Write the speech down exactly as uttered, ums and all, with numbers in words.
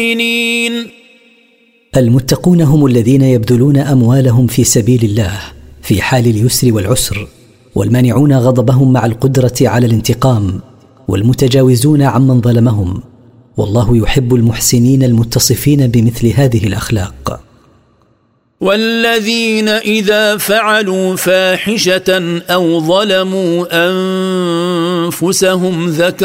المتقون هم الذين يبذلون أموالهم في سبيل الله في حال اليسر والعسر، والمانعون غضبهم مع القدرة على الانتقام، والمتجاوزون عمن ظلمهم، والله يحب المحسنين المتصفين بمثل هذه الأخلاق. والذين إذا فعلوا فاحشة أو ظلموا أنفسهم ذكروا